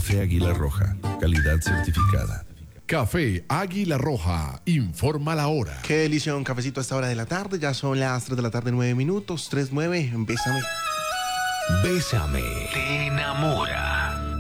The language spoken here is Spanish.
Café Águila Roja, calidad certificada. Café Águila Roja, informa la hora. Qué delicia un cafecito a esta hora de la tarde. Ya son las 3 de la tarde, 9 minutos. 3:09. Bésame. Bésame. Te enamora.